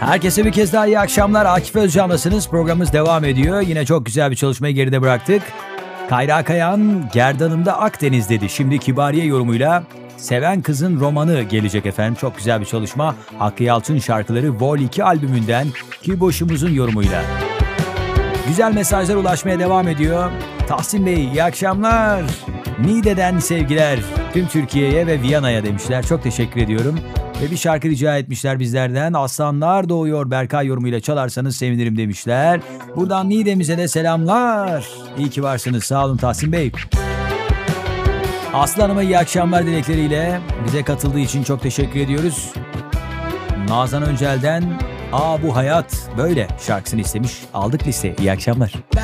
Herkese bir kez daha iyi akşamlar. Akif Özcan'lasınız. Programımız devam ediyor. Yine çok güzel bir çalışmayı geride bıraktık. Kayra Kayan, Gerdanımda Akdeniz dedi. Şimdi Kibariye yorumuyla Seven Kızın Romanı gelecek efendim. Çok güzel bir çalışma. Hakkı Yalçın şarkıları Vol 2 albümünden Kiboş'umuzun yorumuyla. Güzel mesajlar ulaşmaya devam ediyor. Tahsin Bey, iyi akşamlar. Niğde'den sevgiler tüm Türkiye'ye ve Viyana'ya demişler. Çok teşekkür ediyorum. Ve bir şarkı rica etmişler bizlerden. Aslanlar Doğuyor Berkay yorumuyla çalarsanız sevinirim demişler. Buradan Niğde'mize de selamlar. İyi ki varsınız. Sağ olun Tahsin Bey. Aslı Hanım'a iyi akşamlar dilekleriyle bize katıldığı için çok teşekkür ediyoruz. Nazan Öncel'den Bu Hayat Böyle şarkısını istemiş. Aldık listeye. İyi akşamlar.